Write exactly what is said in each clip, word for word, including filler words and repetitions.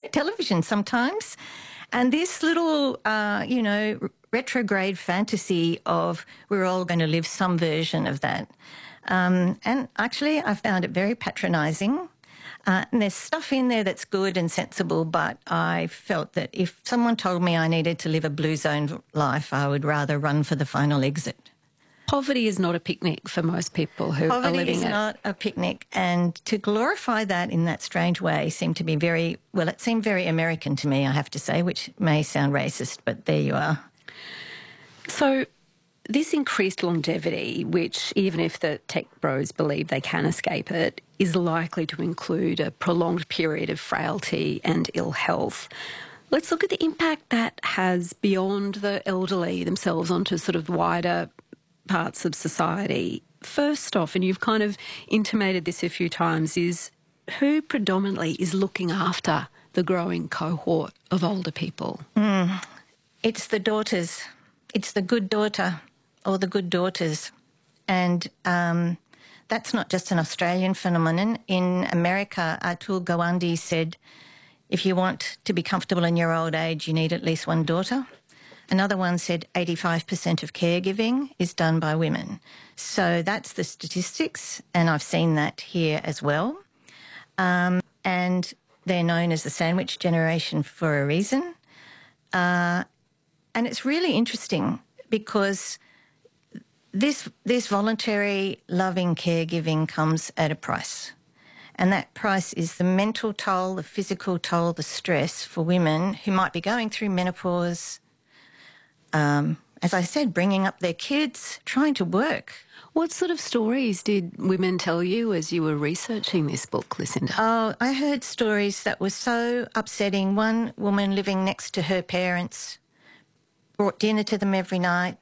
television sometimes. And this little, uh, you know, retrograde fantasy of we're all going to live some version of that. Um, and actually, I found it very patronising. Uh, and there's stuff in there that's good and sensible, but I felt that if someone told me I needed to live a blue zone life, I would rather run for the final exit. Poverty is not a picnic for most people who Poverty are living is it. not a picnic, and to glorify that in that strange way seemed to be very, well, it seemed very American to me, I have to say, which may sound racist, but there you are. So this increased longevity, which even if the tech bros believe they can escape it, is likely to include a prolonged period of frailty and ill health. Let's look at the impact that has beyond the elderly themselves onto sort of wider parts of society. First off, and you've kind of intimated this a few times, is who predominantly is looking after the growing cohort of older people? Mm, it's the daughters. It's the good daughter or the good daughters. And um, that's not just an Australian phenomenon. In America, Atul Gawande said, if you want to be comfortable in your old age, you need at least one daughter. Another one said eighty-five percent of caregiving is done by women. So that's the statistics, and I've seen that here as well. Um, and they're known as the sandwich generation for a reason. Uh, and it's really interesting because this, this voluntary loving caregiving comes at a price. And that price is the mental toll, the physical toll, the stress for women who might be going through menopause, Um, as I said, bringing up their kids, trying to work. What sort of stories did women tell you as you were researching this book, Lucinda? Oh, I heard stories that were so upsetting. One woman living next to her parents brought dinner to them every night.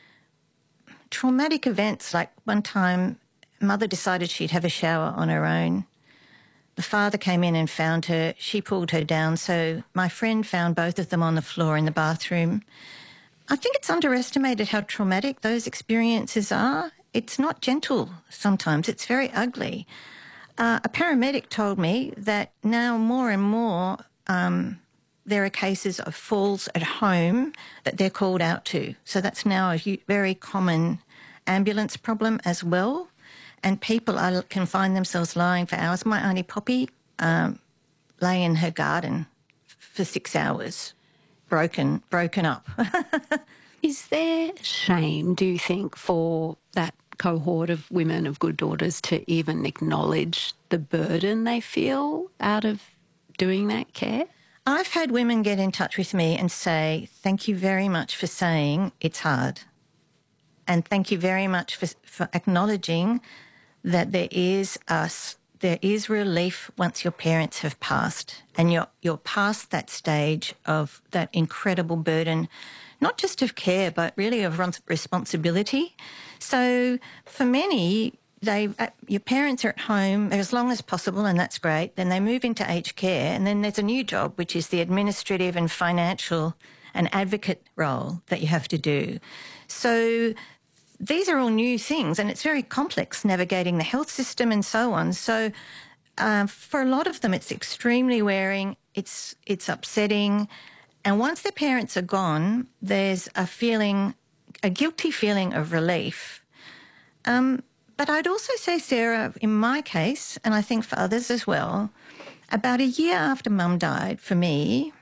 Traumatic events, like one time mother decided she'd have a shower on her own. The father came in and found her. She pulled her down, so my friend found both of them on the floor in the bathroom. I think it's underestimated how traumatic those experiences are. It's not gentle sometimes. It's very ugly. Uh, a paramedic told me that now more and more um, there are cases of falls at home that they're called out to. So that's now a hu- very common ambulance problem as well. And people are, can find themselves lying for hours. My Auntie Poppy um, lay in her garden for six hours. Broken, broken up. Is there shame, do you think, for that cohort of women, of good daughters, to even acknowledge the burden they feel out of doing that care? I've had women get in touch with me and say, thank you very much for saying it's hard. And thank you very much for, for acknowledging that there is us. There is relief once your parents have passed and you're, you're past that stage of that incredible burden, not just of care, but really of responsibility. So for many, they, uh, your parents are at home as long as possible, and that's great. Then they move into aged care, and then there's a new job, which is the administrative and financial and advocate role that you have to do. So these are all new things, and it's very complex navigating the health system and so on. So uh, for a lot of them, it's extremely wearing, it's it's upsetting. And once their parents are gone, there's a feeling, a guilty feeling of relief. Um, but I'd also say, Sarah, in my case, and I think for others as well, about a year after Mum died, for me,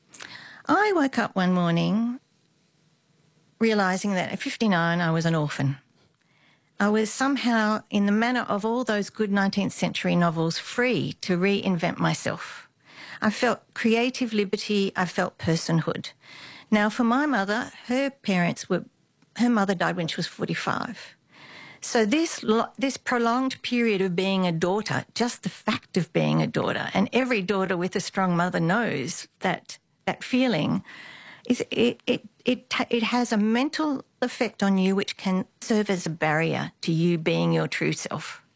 I woke up one morning realising that at fifty-nine I was an orphan. I was somehow, in the manner of all those good nineteenth century novels, free to reinvent myself. I felt creative liberty, I felt personhood. Now, for my mother, her parents were, her mother died when she was forty-five. So this, this prolonged period of being a daughter, just the fact of being a daughter, and every daughter with a strong mother knows that, that feeling, is it, it, it, it has a mental effect on you which can serve as a barrier to you being your true self.